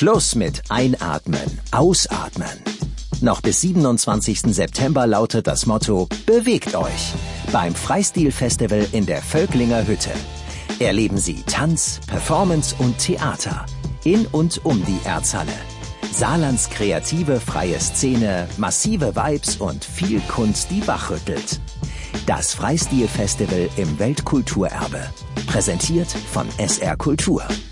Schluss mit Einatmen, Ausatmen. Noch bis 27. September lautet das Motto: Bewegt euch beim Freistil-Festival in der Völklinger Hütte. Erleben Sie Tanz, Performance und Theater in und um die Erzhalle. Saarlands kreative freie Szene, massive Vibes und viel Kunst, die wachrüttelt. Das Freistil-Festival im Weltkulturerbe. Präsentiert von SR Kultur.